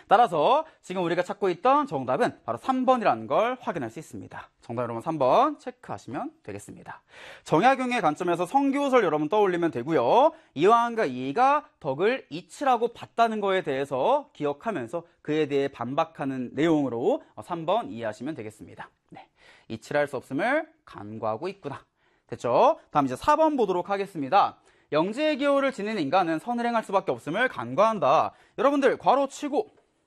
따라서 지금 우리가 찾고 있던 정답은 바로 3번이라는 걸 확인할 수 있습니다. 정답 여러분 3번 체크하시면 되겠습니다. 정약용의 관점에서 성교설 여러분 떠올리면 되고요. 이황과 이의가 덕을 이치라고 봤다는 거에 대해서 기억하면서 그에 대해 반박하는 내용으로 3번 이해하시면 되겠습니다. 네, 이치랄 수 없음을 간과하고 있구나. 됐죠? 다음 이제 4번 보도록 하겠습니다. 영지의 기호를 지닌 인간은 선을 행할 수밖에 없음을 간과한다. 여러분들 괄호 치고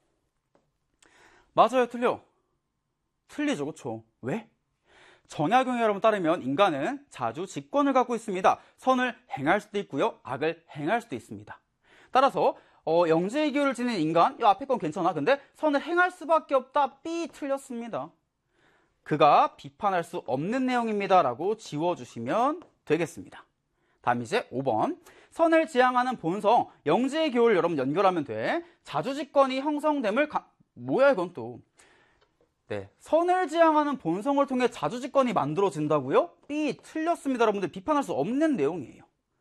맞아요, 틀려? 틀리죠, 그쵸? 왜? 정약용에 여러분 따르면 인간은 자주 직권을 갖고 있습니다. 선을 행할 수도 있고요, 악을 행할 수도 있습니다. 따라서 영지의 기호를 지닌 인간, 앞에 건 괜찮아. 근데 선을 행할 수밖에 없다. B 틀렸습니다. 그가 비판할 수 없는 내용입니다 라고 지워주시면 되겠습니다. 다음 이제 5번. 선을 지향하는 본성, 영지의 기호를 여러분 연결하면 돼. 자주직권이 형성됨을 뭐야 이건 또. 네, 선을 지향하는 본성을 통해 자주직권이 만들어진다고요? B 틀렸습니다. 여러분들 비판할 수 없는 내용이에요.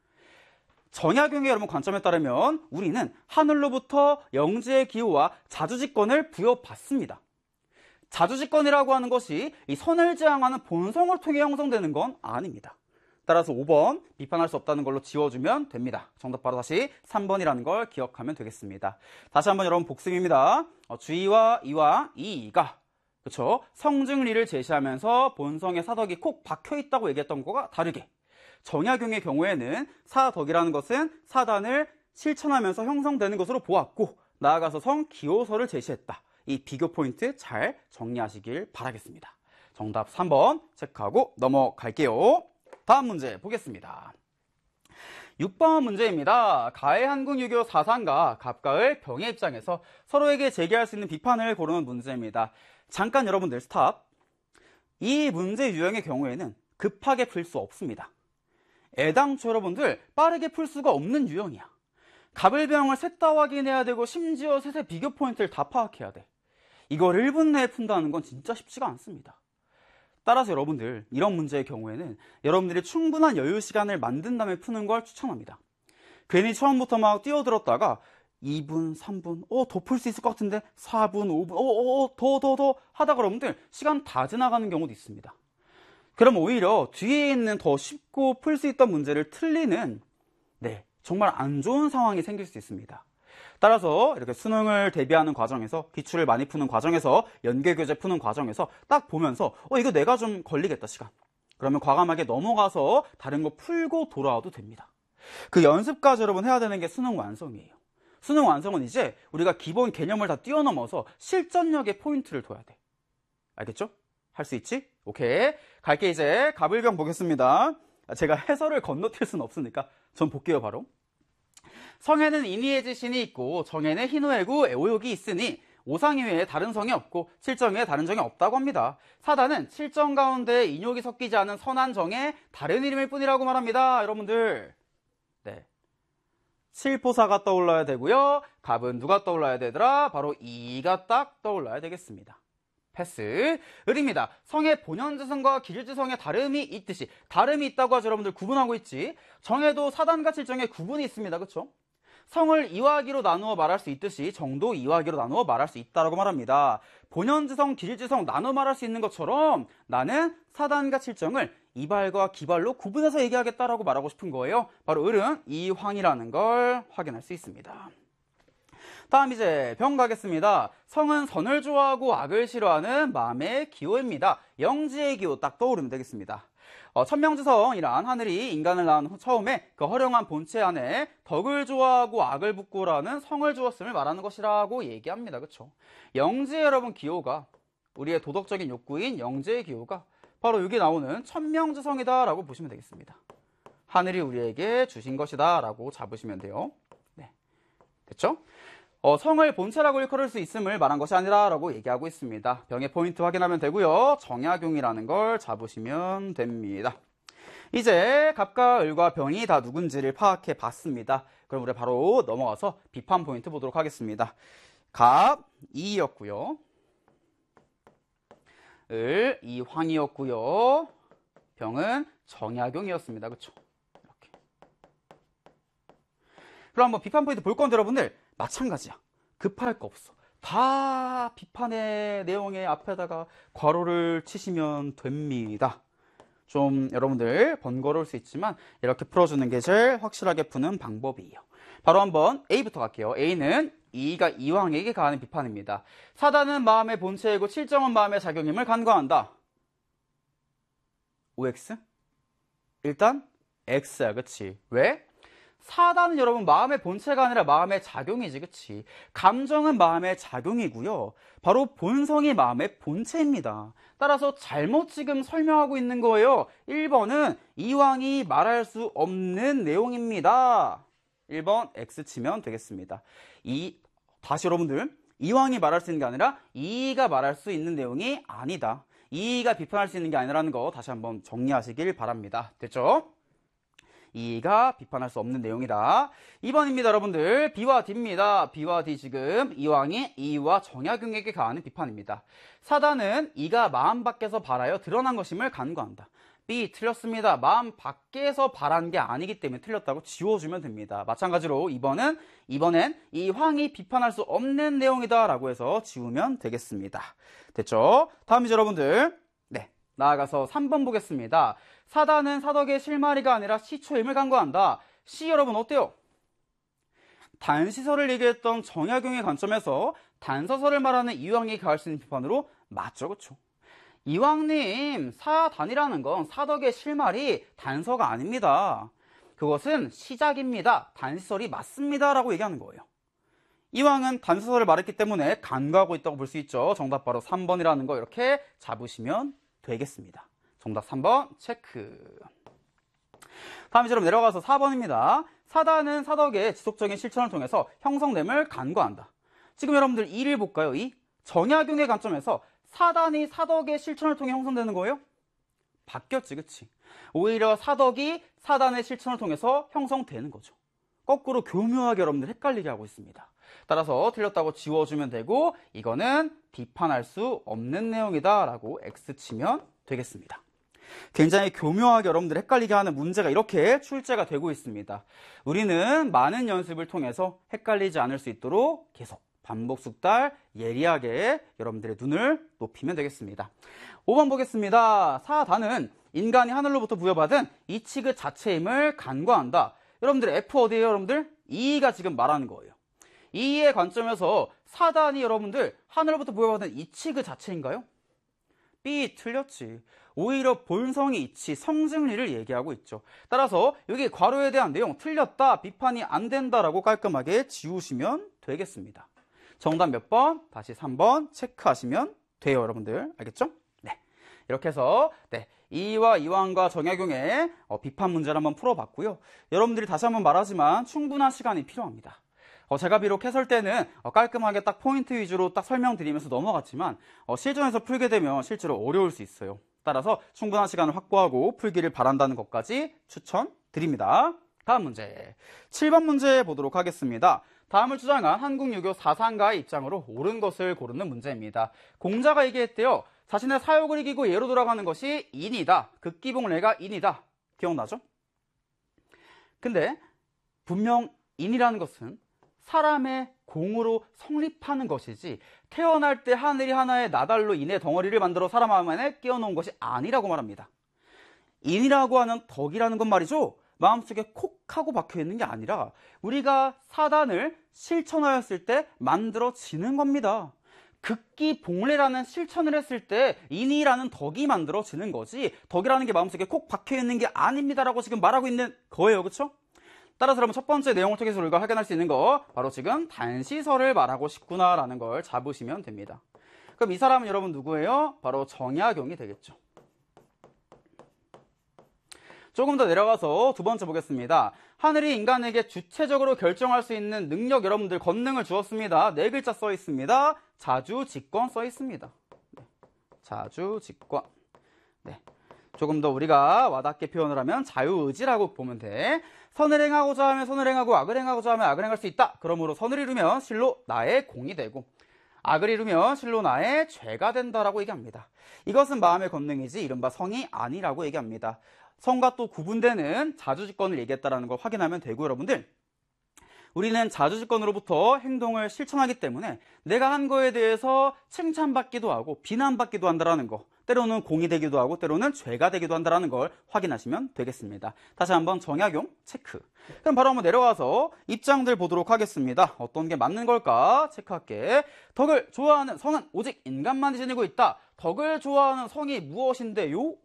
정약용의 여러분 관점에 따르면 우리는 하늘로부터 영지의 기호와 자주직권을 부여받습니다. 자주직권이라고 하는 것이 이 선을 지향하는 본성을 통해 형성되는 건 아닙니다. 따라서 5번 비판할 수 없다는 걸로 지워주면 됩니다. 정답 바로 다시 3번이라는 걸 기억하면 되겠습니다. 다시 한번 여러분 복습입니다. 주의와 이와 이가 그렇죠? 성증리를 제시하면서 본성의 사덕이 콕 박혀있다고 얘기했던 거가 다르게 정약용의 경우에는 사덕이라는 것은 사단을 실천하면서 형성되는 것으로 보았고 나아가서 성기호설을 제시했다. 이 비교 포인트 잘 정리하시길 바라겠습니다. 정답 3번 체크하고 넘어갈게요. 다음 문제 보겠습니다. 6번 문제입니다. 가해 한국유교 사상가 갑가을 병의 입장에서 서로에게 제기할 수 있는 비판을 고르는 문제입니다. 잠깐 여러분들 스탑. 이 문제 유형의 경우에는 급하게 풀 수 없습니다. 애당초 여러분들 빠르게 풀 수가 없는 유형이야. 갑을병을 셋 다 확인해야 되고 심지어 셋의 비교 포인트를 다 파악해야 돼. 이걸 1분 내에 푼다는 건 진짜 쉽지가 않습니다. 따라서 여러분들 이런 문제의 경우에는 여러분들이 충분한 여유 시간을 만든 다음에 푸는 걸 추천합니다. 괜히 처음부터 막 뛰어들었다가 2분, 3분, 더 풀 수 있을 것 같은데 4분, 5분, 더 하다가 여러분들 시간 다 지나가는 경우도 있습니다. 그럼 오히려 뒤에 있는 더 쉽고 풀 수 있던 문제를 틀리는 정말 안 좋은 상황이 생길 수 있습니다. 따라서 이렇게 수능을 대비하는 과정에서 기출을 많이 푸는 과정에서 연계교재 푸는 과정에서 딱 보면서 이거 내가 좀 걸리겠다 시간. 그러면 과감하게 넘어가서 다른 거 풀고 돌아와도 됩니다. 그 연습까지 여러분 해야 되는 게 수능 완성이에요. 수능 완성은 이제 우리가 기본 개념을 다 뛰어넘어서 실전력에 포인트를 둬야 돼. 알겠죠? 할 수 있지? 오케이. 갈게 이제 갑을병 보겠습니다. 제가 해설을 건너뛸 수는 없으니까 전 볼게요 바로. 성에는 인의의 지신이 있고 정에는 희노애구 애오욕이 있으니 오상 이외에 다른 성이 없고 칠정 외에 다른 정이 없다고 합니다. 사단은 칠정 가운데 인욕이 섞이지 않은 선한 정의 다른 이름일 뿐이라고 말합니다. 여러분들 칠포사가 떠올라야 되고요. 갑은 누가 떠올라야 되더라? 바로 이가 딱 떠올라야 되겠습니다. 패스. 을입니다. 성의 본연지성과 기질지성에 다름이 있듯이 다름이 있다고 하죠. 여러분들 구분하고 있지. 정에도 사단과 칠정에 구분이 있습니다. 그렇죠? 성을 이화기로 나누어 말할 수 있듯이 정도 이화기로 나누어 말할 수 있다라고 말합니다. 본연지성, 기질지성 나눠 말할 수 있는 것처럼 나는 사단과 칠정을 이발과 기발로 구분해서 얘기하겠다라고 말하고 싶은 거예요. 바로 을은 이황이라는 걸 확인할 수 있습니다. 다음 이제 병 가겠습니다. 성은 선을 좋아하고 악을 싫어하는 마음의 기호입니다. 영지의 기호 딱 떠오르면 되겠습니다. 천명지성이란 하늘이 인간을 낳은 처음에 그 허령한 본체 안에 덕을 좋아하고 악을 부끄러워하는 성을 주었음을 말하는 것이라고 얘기합니다. 그렇죠? 영지의 여러분 기호가 우리의 도덕적인 욕구인 영지의 기호가 바로 여기 나오는 천명지성이다 라고 보시면 되겠습니다. 하늘이 우리에게 주신 것이다 라고 잡으시면 돼요. 네, 됐죠? 성을 본체라고 일컬을 수 있음을 말한 것이 아니라 라고 얘기하고 있습니다. 병의 포인트 확인하면 되고요. 정약용이라는 걸 잡으시면 됩니다. 이제 갑과 을과 병이 다 누군지를 파악해 봤습니다. 그럼 우리 바로 넘어가서 비판 포인트 보도록 하겠습니다. 갑, 이였고요. 을, 이황이었고요. 병은 정약용이었습니다. 그렇죠? 이렇게. 그럼 한번 비판 포인트 볼 건데 여러분들 마찬가지야. 급할 거 없어. 다 비판의 내용의 앞에다가 괄호를 치시면 됩니다. 좀 여러분들 번거로울 수 있지만 이렇게 풀어주는 게 제일 확실하게 푸는 방법이에요. 바로 한번 A부터 갈게요. A는 이가 이왕에게 가하는 비판입니다. 사단은 마음의 본체이고 칠정은 마음의 작용임을 간과한다. OX? 일단 X야, 그치? 왜? 사단은 여러분 마음의 본체가 아니라 마음의 작용이지, 그치? 감정은 마음의 작용이고요. 바로 본성이 마음의 본체입니다. 따라서 잘못 지금 설명하고 있는 거예요. 1번은 이왕이 말할 수 없는 내용입니다. 1번 X 치면 되겠습니다. 다시 여러분들, 이왕이 말할 수 있는 게 아니라 이가 말할 수 있는 내용이 아니다. 이가 비판할 수 있는 게 아니라는 거 다시 한번 정리하시길 바랍니다. 됐죠? 이가 비판할 수 없는 내용이다. 2번입니다, 여러분들. B와 D입니다. B와 D 지금 이왕이 이와 정약용에게 가하는 비판입니다. 사단은 이가 마음 밖에서 바라여 드러난 것임을 간과한다. B, 틀렸습니다. 마음 밖에서 바란 게 아니기 때문에 틀렸다고 지워주면 됩니다. 마찬가지로 2번은 이번엔 이왕이 비판할 수 없는 내용이다 라고 해서 지우면 되겠습니다. 됐죠? 다음 이제 여러분들, 네, 나아가서 3번 보겠습니다. 사단은 사덕의 실마리가 아니라 시초임을 간과한다. C 여러분 어때요? 단시설을 얘기했던 정약용의 관점에서 단서설을 말하는 이왕이 가할 수 있는 비판으로 맞죠, 그쵸? 이왕님, 사단이라는 건 사덕의 실말이 단서가 아닙니다. 그것은 시작입니다. 단시설이 맞습니다. 라고 얘기하는 거예요. 이왕은 단서설을 말했기 때문에 간과하고 있다고 볼 수 있죠. 정답 바로 3번이라는 거 이렇게 잡으시면 되겠습니다. 정답 3번 체크. 다음 이제 내려가서 4번입니다. 사단은 사덕의 지속적인 실천을 통해서 형성됨을 간과한다. 지금 여러분들 2를 볼까요? 2. 정약용의 관점에서 사단이 사덕의 실천을 통해 형성되는 거예요? 바뀌었지, 그치? 오히려 사덕이 사단의 실천을 통해서 형성되는 거죠. 거꾸로 교묘하게 여러분들 헷갈리게 하고 있습니다. 따라서 틀렸다고 지워주면 되고 이거는 비판할 수 없는 내용이다 라고 X 치면 되겠습니다. 굉장히 교묘하게 여러분들 헷갈리게 하는 문제가 이렇게 출제가 되고 있습니다. 우리는 많은 연습을 통해서 헷갈리지 않을 수 있도록 계속 반복 숙달 예리하게 여러분들의 눈을 높이면 되겠습니다. 5번 보겠습니다. 사단은 인간이 하늘로부터 부여받은 이치그 자체임을 간과한다. 여러분들 F 어디예요, 여러분들? E가 지금 말하는 거예요. E의 관점에서 사단이 여러분들 하늘로부터 부여받은 이치그 자체인가요? B 틀렸지. 오히려 본성의 이치, 성증리를 얘기하고 있죠. 따라서 여기 괄호에 대한 내용 틀렸다, 비판이 안 된다라고 깔끔하게 지우시면 되겠습니다. 정답 몇 번? 다시 3번 체크하시면 돼요, 여러분들. 알겠죠? 네. 이렇게 해서 이와 이왕과 정약용의 비판 문제를 한번 풀어봤고요. 여러분들이 다시 한번 말하지만 충분한 시간이 필요합니다. 제가 비록 해설 때는 깔끔하게 딱 포인트 위주로 딱 설명드리면서 넘어갔지만 실전에서 풀게 되면 실제로 어려울 수 있어요. 따라서 충분한 시간을 확보하고 풀기를 바란다는 것까지 추천드립니다. 다음 문제 7번 문제 보도록 하겠습니다. 다음을 주장한 한국유교 사상가의 입장으로 옳은 것을 고르는 문제입니다. 공자가 얘기했대요. 자신의 사욕을 이기고 예로 돌아가는 것이 인이다. 극기봉례가 인이다. 기억나죠? 근데 분명 인이라는 것은 사람의 공으로 성립하는 것이지 태어날 때 하늘이 하나의 나달로 인해 덩어리를 만들어 사람 마음 안에 끼워놓은 것이 아니라고 말합니다. 인이라고 하는 덕이라는 건 말이죠. 마음속에 콕 하고 박혀있는 게 아니라 우리가 사단을 실천하였을 때 만들어지는 겁니다. 극기봉례라는 실천을 했을 때 인이라는 덕이 만들어지는 거지 덕이라는 게 마음속에 콕 박혀있는 게 아닙니다라고 지금 말하고 있는 거예요. 그렇죠? 따라서 여러분 첫 번째 내용을 통해서 우리가 확인할 수 있는 거 바로 지금 단시설을 말하고 싶구나라는 걸 잡으시면 됩니다. 그럼 이 사람은 여러분 누구예요? 바로 정약용이 되겠죠. 조금 더 내려가서 두 번째 보겠습니다. 하늘이 인간에게 주체적으로 결정할 수 있는 능력 여러분들 권능을 주었습니다. 네 글자 써 있습니다. 자주직권 써 있습니다. 네. 자주직권. 네. 조금 더 우리가 와닿게 표현을 하면 자유의지라고 보면 돼. 선을 행하고자 하면 선을 행하고 악을 행하고자 하면 악을 행할 수 있다. 그러므로 선을 이루면 실로 나의 공이 되고 악을 이루면 실로 나의 죄가 된다라고 얘기합니다. 이것은 마음의 권능이지 이른바 성이 아니라고 얘기합니다. 성과 또 구분되는 자주직권을 얘기했다라는 걸 확인하면 되고 여러분들 우리는 자주직권으로부터 행동을 실천하기 때문에 내가 한 거에 대해서 칭찬받기도 하고 비난받기도 한다는 거, 때로는 공이 되기도 하고 때로는 죄가 되기도 한다는 걸 확인하시면 되겠습니다. 다시 한번 정약용 체크. 그럼 바로 한번 내려와서 입장들 보도록 하겠습니다. 어떤 게 맞는 걸까 체크할게. 덕을 좋아하는 성은 오직 인간만이 지니고 있다. 덕을 좋아하는 성이 무엇인데요?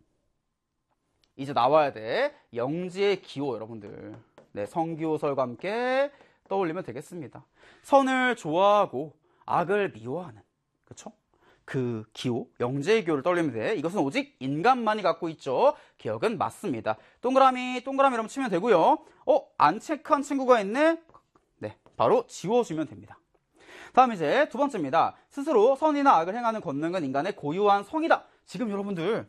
이제 나와야 돼. 영지의 기호 여러분들. 네, 성기호설과 함께 떠올리면 되겠습니다. 선을 좋아하고 악을 미워하는, 그쵸? 그 기호, 영지의 기호를 떠올리면 돼. 이것은 오직 인간만이 갖고 있죠. 기억은 맞습니다. 동그라미 여러분 치면 되고요. 안 체크한 친구가 있네? 네, 바로 지워주면 됩니다. 다음 이제 두 번째입니다. 스스로 선이나 악을 행하는 권능은 인간의 고유한 성이다. 지금 여러분들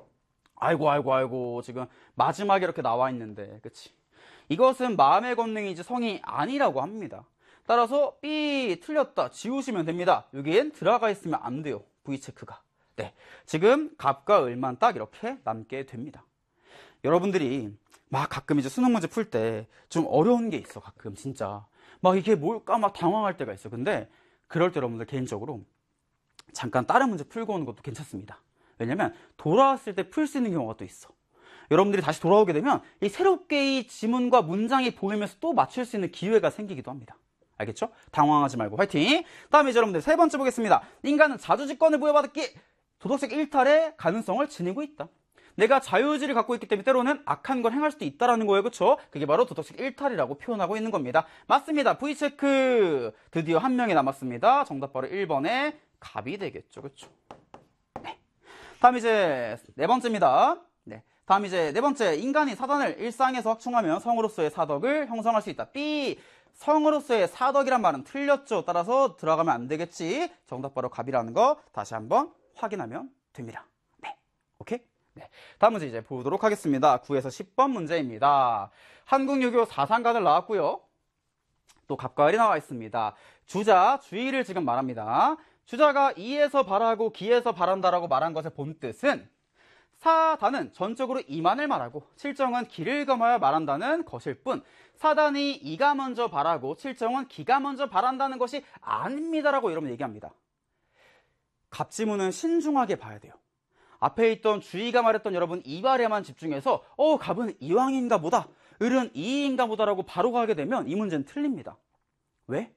아이고 지금 마지막에 이렇게 나와 있는데, 그치? 이것은 마음의 권능이지 성이 아니라고 합니다. 따라서 B 틀렸다 지우시면 됩니다. 여기엔 들어가 있으면 안 돼요. V체크가. 네, 지금 갑과 을만 딱 이렇게 남게 됩니다. 여러분들이 막 가끔 이제 수능 문제 풀 때 좀 어려운 게 있어. 가끔 진짜 막 이게 뭘까 막 당황할 때가 있어. 근데 그럴 때 여러분들 개인적으로 잠깐 다른 문제 풀고 오는 것도 괜찮습니다. 왜냐면 돌아왔을 때 풀 수 있는 경우가 또 있어. 여러분들이 다시 돌아오게 되면 이 새롭게 이 지문과 문장이 보이면서 또 맞출 수 있는 기회가 생기기도 합니다. 알겠죠? 당황하지 말고 화이팅! 다음에 이제 여러분들 세 번째 보겠습니다. 인간은 자주직권을 부여받기 도덕적 일탈의 가능성을 지니고 있다. 내가 자유의지를 갖고 있기 때문에 때로는 악한 걸 행할 수도 있다는 거예요. 그쵸? 그게 바로 도덕적 일탈이라고 표현하고 있는 겁니다. 맞습니다. V체크. 드디어 한 명이 남았습니다. 정답 바로 1번의 갑이 되겠죠. 그쵸? 네. 다음 이제 네 번째입니다. 네. 다음 이제 네 번째. 인간이 사단을 일상에서 확충하면 성으로서의 사덕을 형성할 수 있다. B. 성으로서의 사덕이란 말은 틀렸죠. 따라서 들어가면 안 되겠지. 정답 바로 갑이라는 거 다시 한번 확인하면 됩니다. 네. 오케이? 네. 다음 문제 이제 보도록 하겠습니다. 9에서 10번 문제입니다. 한국유교 사상가들 나왔고요. 또 갑과 을이 나와 있습니다. 주자, 주의를 지금 말합니다. 주자가 이에서 바라고 기에서 바란다라고 말한 것의 본뜻은 사단은 전적으로 이만을 말하고 칠정은 기를 겸하여 말한다는 것일 뿐 사단이 이가 먼저 바라고 칠정은 기가 먼저 바란다는 것이 아닙니다라고 여러분 얘기합니다. 갑지문은 신중하게 봐야 돼요. 앞에 있던 주의가 말했던 여러분 이 말에만 집중해서 갑은 이왕인가 보다, 을은 이인가 보다라고 바로 가게 되면 이 문제는 틀립니다. 왜?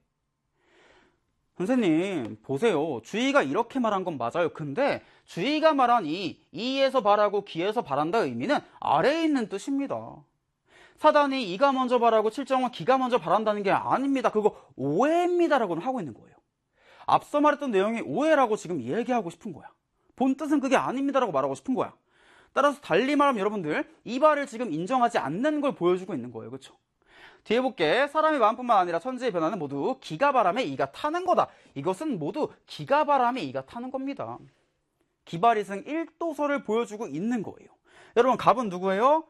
선생님 보세요. 주의가 이렇게 말한 건 맞아요. 근데 주의가 말한 이에서 바라고 기에서 바란다 의미는 아래에 있는 뜻입니다. 사단이 이가 먼저 바라고 칠정은 기가 먼저 바란다는 게 아닙니다. 그거 오해입니다라고는 하고 있는 거예요. 앞서 말했던 내용이 오해라고 지금 얘기하고 싶은 거야. 본 뜻은 그게 아닙니다라고 말하고 싶은 거야. 따라서 달리 말하면 여러분들 이 말을 지금 인정하지 않는 걸 보여주고 있는 거예요. 그렇죠? 뒤에 볼게. 사람의 마음뿐만 아니라 천지의 변화는 모두 기가 바람에 이가 타는 거다. 이것은 모두 기가 바람에 이가 타는 겁니다. 기발이승 1도서를 보여주고 있는 거예요. 여러분 갑은 누구예요?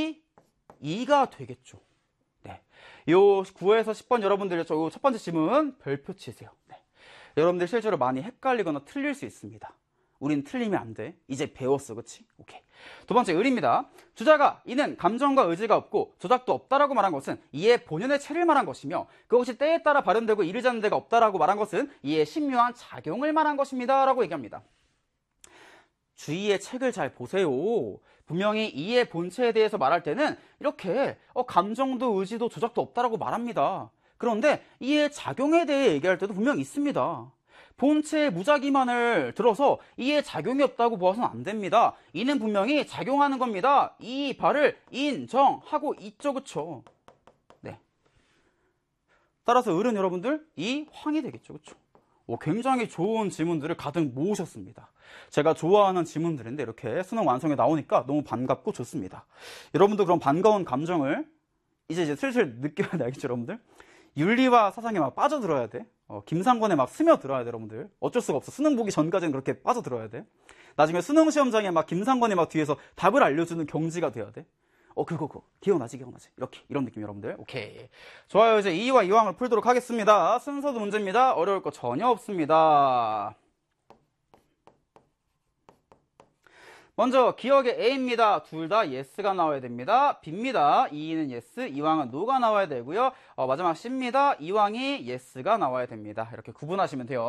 이가 되겠죠. 네. 요 9에서 10번 여러분들 저 첫 번째 질문 별표 치세요. 네. 여러분들 실제로 많이 헷갈리거나 틀릴 수 있습니다. 우린 틀리면 안 돼. 이제 배웠어. 그치? 오케이. 두 번째 을입니다. 주자가 이는 감정과 의지가 없고 조작도 없다라고 말한 것은 이의 본연의 체를 말한 것이며 그것이 때에 따라 발현되고 이르지 않는 데가 없다라고 말한 것은 이의 신묘한 작용을 말한 것입니다. 라고 얘기합니다. 주의의 책을 잘 보세요. 분명히 이의 본체에 대해서 말할 때는 이렇게 감정도 의지도 조작도 없다라고 말합니다. 그런데 이의 작용에 대해 얘기할 때도 분명히 있습니다. 본체의 무작위만을 들어서 이의 작용이 없다고 보아서는 안 됩니다. 이는 분명히 작용하는 겁니다. 이 발을 인정하고 있죠. 그쵸? 네. 따라서 을은 여러분들 이 황이 되겠죠. 그쵸? 굉장히 좋은 지문들을 가득 모으셨습니다. 제가 좋아하는 지문들인데 이렇게 수능 완성에 나오니까 너무 반갑고 좋습니다. 여러분도 그런 반가운 감정을 이제 슬슬 느껴야 돼. 알겠죠, 여러분들? 윤리와 사상에 막 빠져들어야 돼. 김상권에 막 스며들어야 돼, 여러분들. 어쩔 수가 없어. 수능 보기 전까지는 그렇게 빠져들어야 돼. 나중에 수능 시험장에 막 김상권이 막 뒤에서 답을 알려주는 경지가 돼야 돼. 그거. 기억나지? 이렇게, 이런 느낌, 여러분들. 오케이. 좋아요. 이제 이와 이왕을 풀도록 하겠습니다. 순서도 문제입니다. 어려울 거 전혀 없습니다. 먼저 기억의 A입니다. 둘 다 yes가 나와야 됩니다. B입니다. E는 yes, 이왕은 no가 나와야 되고요. 마지막 C입니다. 이왕이 yes가 나와야 됩니다. 이렇게 구분하시면 돼요.